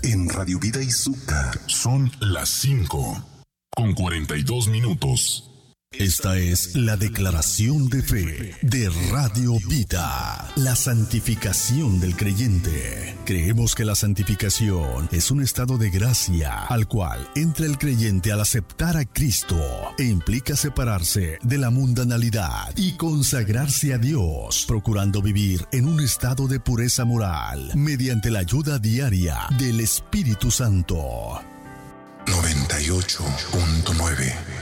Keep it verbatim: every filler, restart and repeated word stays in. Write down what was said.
en Radio Vida Izuka. Son las cinco con cuarenta y dos minutos. Esta es la declaración de fe de Radio Vida, la santificación del creyente. Creemos que la santificación es un estado de gracia al cual entra el creyente al aceptar a Cristo e implica separarse de la mundanalidad y consagrarse a Dios, procurando vivir en un estado de pureza moral mediante la ayuda diaria del Espíritu Santo. noventa y ocho punto nueve